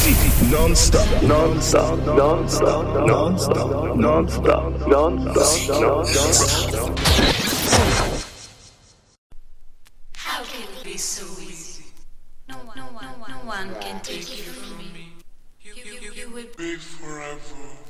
Non-stop, non-stop, non-stop, non-stop, non-stop, non-stop, non-stop. How can it be so easy? No one can take you from me. You will be forever.